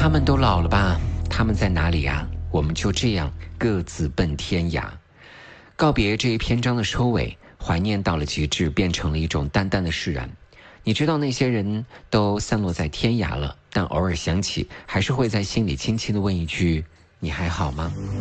他们都老了吧？他们在哪里啊？我们就这样各自奔天涯。告别这一篇章的收尾，怀念到了极致，变成了一种淡淡的释然。你知道那些人都散落在天涯了，但偶尔想起，还是会在心里轻轻地问一句：你还好吗？